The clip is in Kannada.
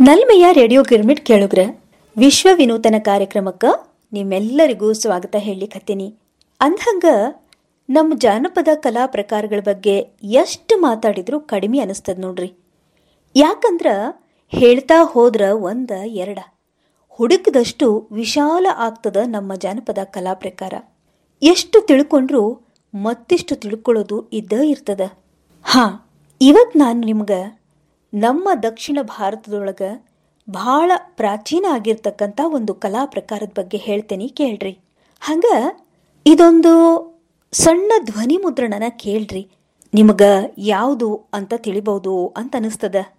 ನಲ್ಮೆಯ ರೇಡಿಯೋ ಗಿರ್ಮಿಟ್ ಕೇಳುಗ್ರ ವಿಶ್ವ ವಿನೂತನ ಕಾರ್ಯಕ್ರಮಕ್ಕೆ ನಿಮ್ಮೆಲ್ಲರಿಗೂ ಸ್ವಾಗತ ಹೇಳಿಕತ್ತೀನಿ. ಅಂದ್ಹಂಗ ನಮ್ಮ ಜಾನಪದ ಕಲಾ ಪ್ರಕಾರಗಳ ಬಗ್ಗೆ ಎಷ್ಟು ಮಾತಾಡಿದ್ರೂ ಕಡಿಮೆ ಅನಿಸ್ತದ ನೋಡ್ರಿ. ಯಾಕಂದ್ರ ಹೇಳ್ತಾ ಹೋದ್ರ ಒಂದ ಎರಡ ಹುಡುಕದಷ್ಟು ವಿಶಾಲ ಆಗ್ತದ ನಮ್ಮ ಜಾನಪದ ಕಲಾ ಪ್ರಕಾರ. ಎಷ್ಟು ತಿಳ್ಕೊಂಡ್ರೂ ಮತ್ತಿಷ್ಟು ತಿಳ್ಕೊಳ್ಳೋದು ಇದ್ದ ಇರ್ತದ. ಇವತ್ತು ನಾನು ನಿಮ್ಗೆ ನಮ್ಮ ದಕ್ಷಿಣ ಭಾರತದೊಳಗೆ ಬಹಳ ಪ್ರಾಚೀನ ಆಗಿರ್ತಕ್ಕಂಥ ಒಂದು ಕಲಾ ಪ್ರಕಾರದ ಬಗ್ಗೆ ಹೇಳ್ತೇನೆ, ಕೇಳ್ರಿ. ಹಂಗ ಇದೊಂದು ಸಣ್ಣ ಧ್ವನಿ ಮುದ್ರಣನ ಕೇಳ್ರಿ, ನಿಮಗ ಯಾವುದು ಅಂತ ತಿಳಿಬಹುದು ಅಂತ ಅನಿಸ್ತದ.